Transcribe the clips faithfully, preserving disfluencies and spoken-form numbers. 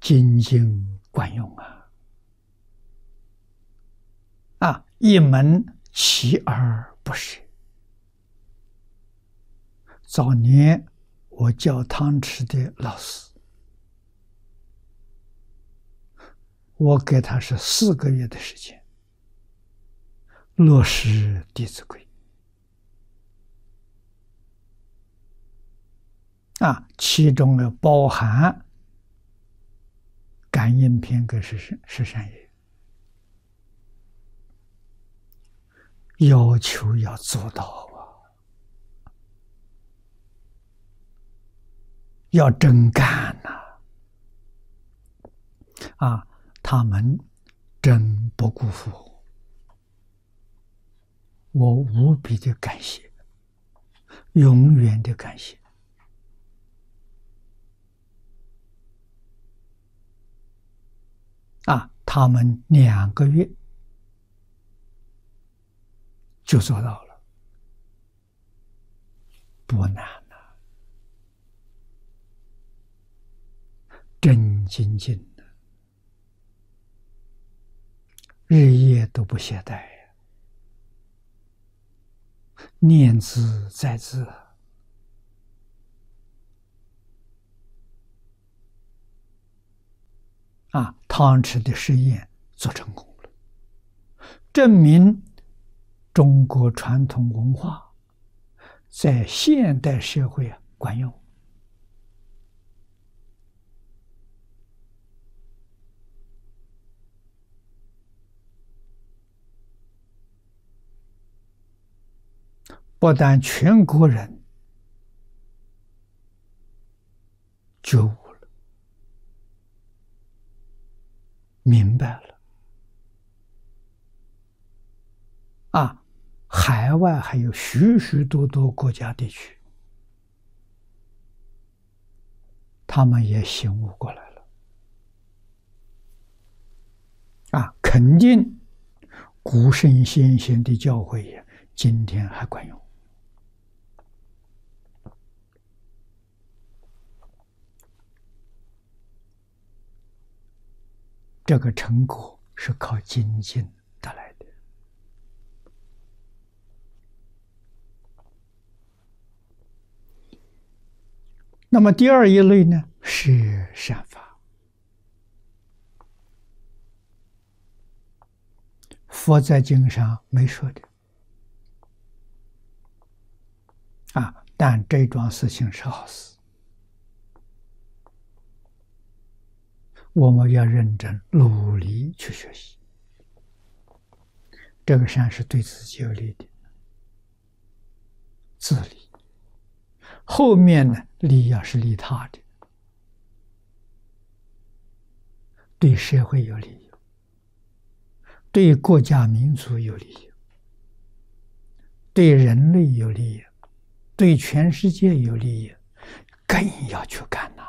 精进惯用啊！啊，一门锲而不舍。早年我教汤池的老师，我给他是四个月的时间落实《弟子规》啊，其中呢包含感应篇跟十善十善业，要求要做到啊，要真干呐！啊，他们真不辜负我，我无比的感谢，永远的感谢。啊，他们两个月就做到了，不难了，真精进的，日夜都不懈怠呀，念兹在兹。啊，汤池的实验做成功了，证明中国传统文化在现代社会啊管用。不但全国人觉悟了，明白了，啊，海外还有许许多多国家地区，他们也醒悟过来了，啊，肯定古圣先贤的教诲也今天还管用。这个成果是靠精进得来的。那么第二一类呢，是善法。佛在经上没说的啊，但这桩事情是好事。我们要认真努力去学习，这个善是对自己有利的，自利。后面呢，利要是利他的，对社会有利，对国家民族有利，对人类有利，对全世界有利，更要去干呐。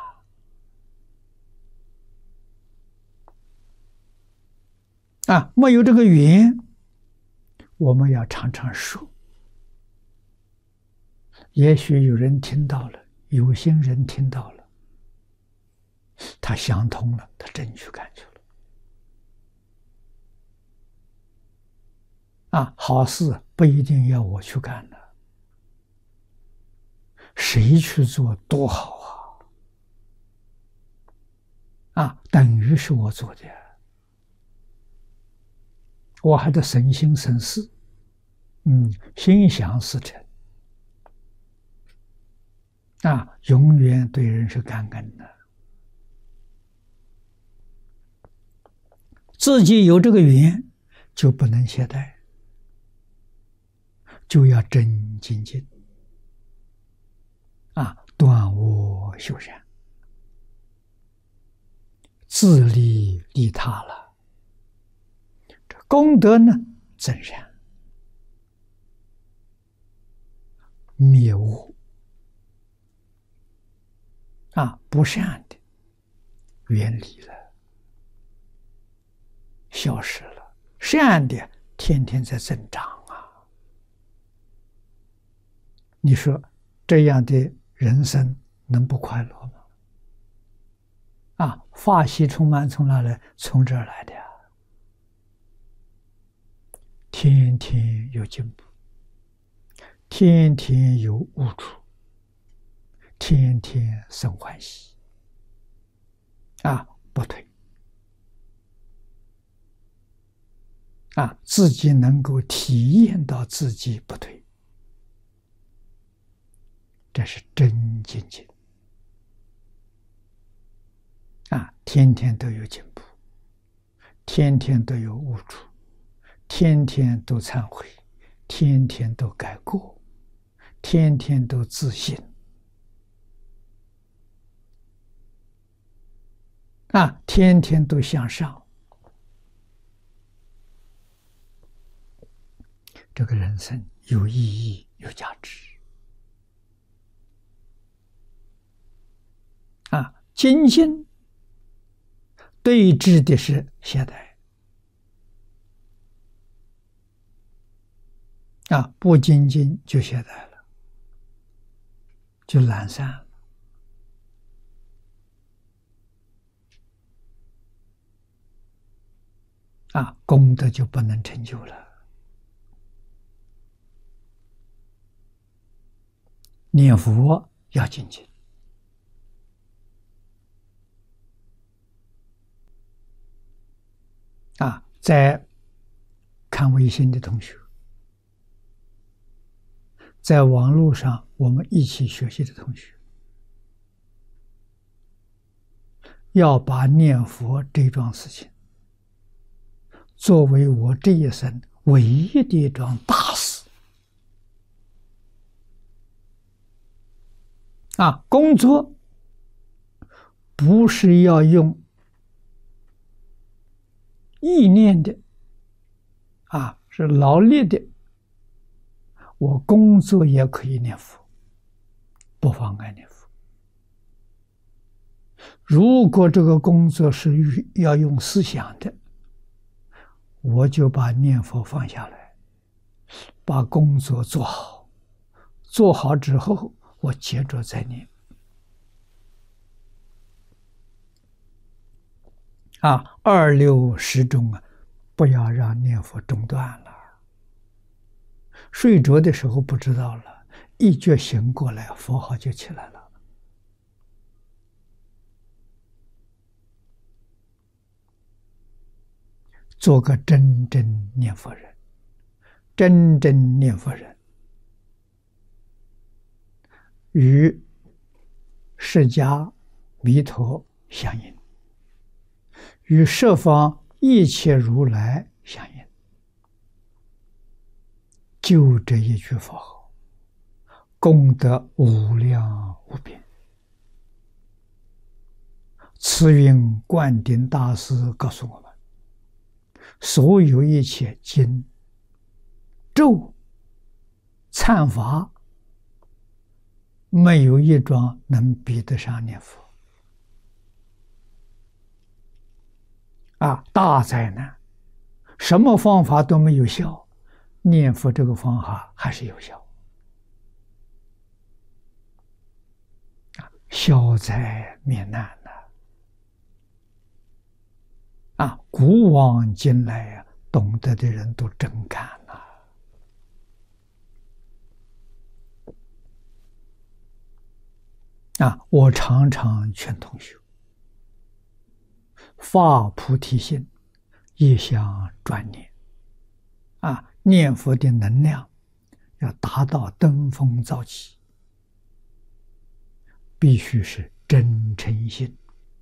啊，没有这个缘，我们要常常说。也许有人听到了，有心人听到了，他想通了，他真去干去了。啊，好事不一定要我去干的，谁去做多好啊！啊，等于是我做的。我还得省心省事，嗯，心想事成，啊，永远对人是感恩的。自己有这个缘，就不能懈怠，就要真精进，啊，断恶修善，自利利他了。功德呢，增善，灭恶，啊，不善的远离了，消失了，善的天天在增长啊！你说这样的人生能不快乐吗？啊， 法喜充满从哪来？从这儿来的呀。天天有进步，天天有悟处，天天生欢喜啊，不退啊，自己能够体验到自己不退，这是真境界啊！天天都有进步，天天都有悟处，天天都忏悔，天天都改过，天天都自信啊，天天都向上。这个人生有意义，有价值啊！精进对峙的是懈怠啊，不精进就懈怠了，就懒散了啊，功德就不能成就了。念佛要精进啊！在看微信的同学，在网络上我们一起学习的同学，要把念佛这桩事情作为我这一生唯一的一桩大事啊！工作不是要用意念的啊，是劳力的。我工作也可以念佛，不妨碍念佛。如果这个工作是要用思想的，我就把念佛放下来，把工作做好，做好之后我接着再念啊，二六时中啊，不要让念佛中断了。睡着的时候不知道了，一觉醒过来，佛号就起来了。做个真正念佛人，真正念佛人与释迦弥陀相应，与十方一切如来相应，就这一句佛号，功德无量无边。慈云灌顶大师告诉我们，所有一切经、咒、忏法，没有一桩能比得上念佛啊！大灾难，什么方法都没有效，念佛这个方法还是有效啊！消灾免难呐！啊，古往今来啊，懂得的人都真干呐！啊，我常常劝同学发菩提心，一向专念。啊，念佛的能量要达到登峰造极，必须是真诚心、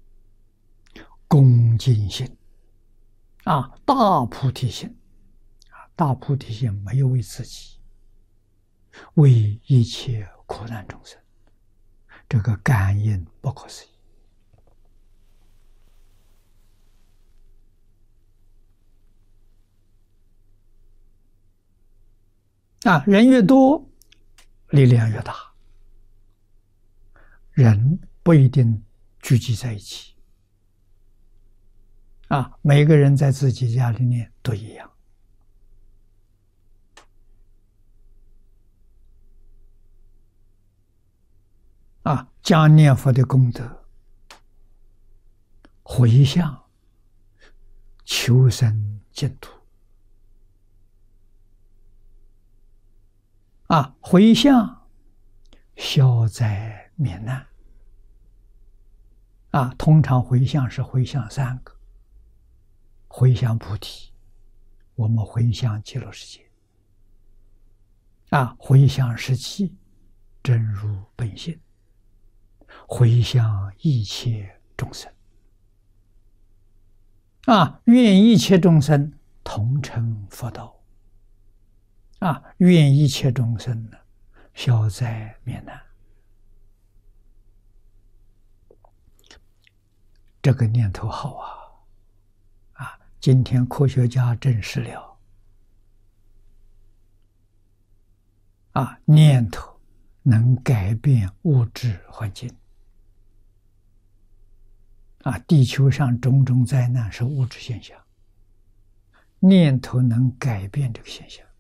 恭敬心。啊，大菩提心，啊，大菩提心没有为自己，为一切苦难众生，这个感应不可思议。啊，人越多，力量越大。人不一定聚集在一起。啊，每个人在自己家里面都一样。啊，将念佛的功德回向求生净土。啊，回向消灾免难。啊，通常回向是回向三个：回向菩提，我们回向极乐世界；啊，回向十七，真如本性；回向一切众生。啊，愿一切众生同成佛道。啊，愿一切众生呢消灾免难。这个念头好啊！啊，今天科学家证实了，啊，念头能改变物质环境。啊，地球上种种灾难是物质现象，念头能改变这个现象。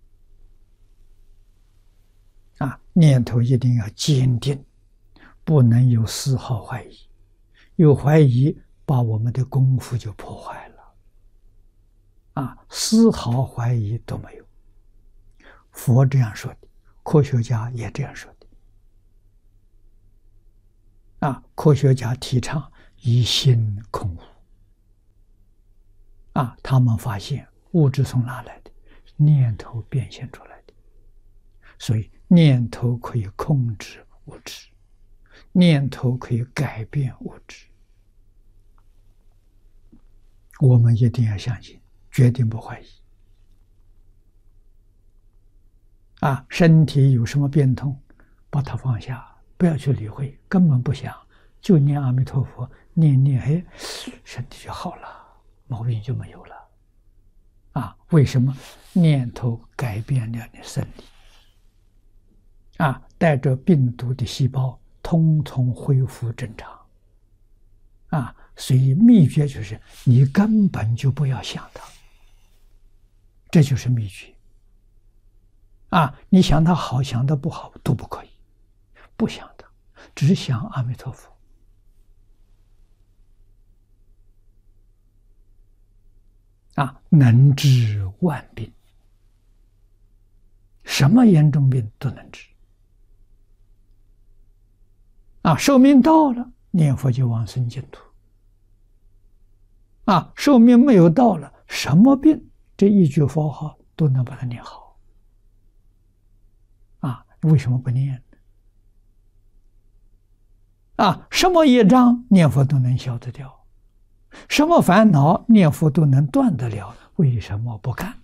啊，念头一定要坚定，不能有丝毫怀疑。有怀疑，把我们的功夫就破坏了。啊，丝毫怀疑都没有。佛这样说的，科学家也这样说的。啊，科学家提倡一心空无。啊，他们发现物质从哪来的？念头变现出来的。所以念头可以控制物质，念头可以改变物质。我们一定要相信，决定不怀疑。啊，身体有什么变痛，把它放下，不要去理会，根本不想，就念阿弥陀佛，念念，哎，身体就好了，毛病就没有了。啊，为什么？念头改变了你生理。啊，带着病毒的细胞通通恢复正常。啊，所以秘诀就是你根本就不要想它，这就是秘诀。啊，你想它好，想它不好都不可以，不想它，只想阿弥陀佛。啊，能治万病，什么严重病都能治。啊，寿命到了，念佛就往生净土。啊，寿命没有到了，什么病这一句佛号都能把它念好。啊，为什么不念？啊，什么业障念佛都能消得掉，什么烦恼念佛都能断得了，为什么不干？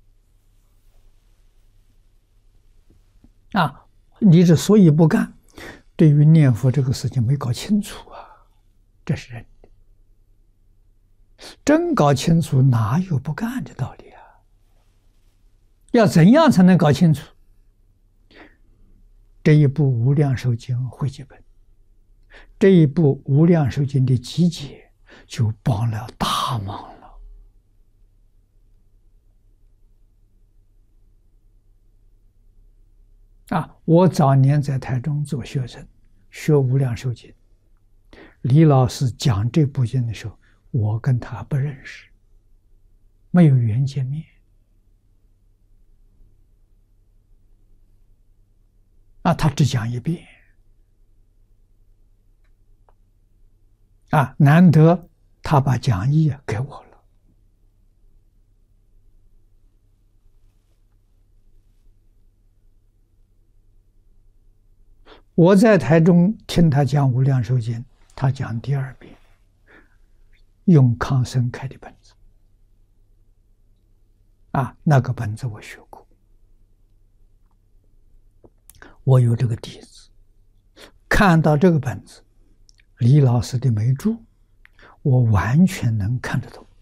啊，你之所以不干，对于念佛这个事情没搞清楚啊，这是人的。真搞清楚，哪有不干的道理啊？要怎样才能搞清楚？这一部《无量寿经》汇集本，这一部《无量寿经》的集解，就帮了大忙了。啊，我早年在台中做学生，学《无量寿经》，李老师讲这部经的时候，我跟他不认识，没有缘见面。啊，他只讲一遍。啊，难得他把讲义给我了。我在台中听他讲《无量寿经》，他讲第二遍，用康生开的本子。啊，那个本子我学过，我有这个底子。看到这个本子，李老师的眉注，我完全能看得懂。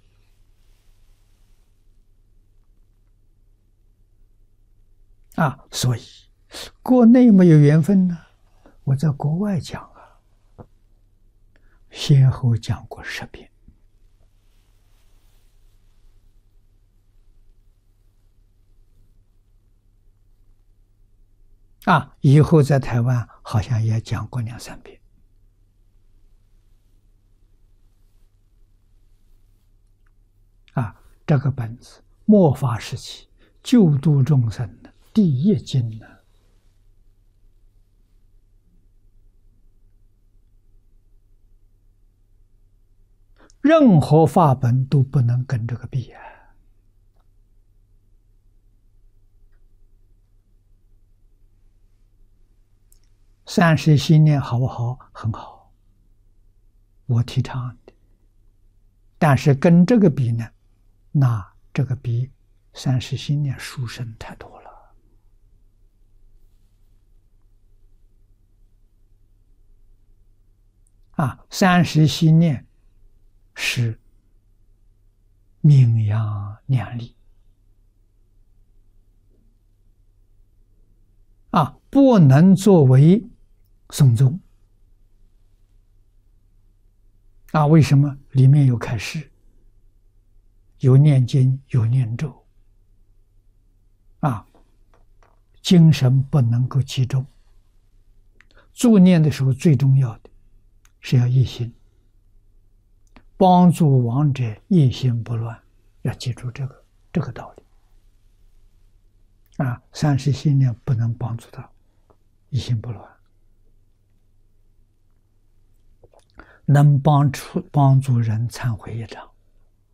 啊，所以国内没有缘分呢，我在国外讲啊，先后讲过十遍。啊，以后在台湾好像也讲过两三遍。 这个本子末法时期救度众生的第一经呢。任何法本都不能跟这个比啊！三十心念好不好？很好，我提倡的。但是跟这个比呢，那这个比三十心念殊胜太多了。啊，三十心念是名扬量丽啊，不能作为诵宗啊？为什么？里面有开示，有念经，有念咒啊，精神不能够集中。助念的时候，最重要的是要一心，帮助亡者一心不乱，要记住这个这个道理啊！三十心念不能帮助他一心不乱，能帮助帮助人忏悔业障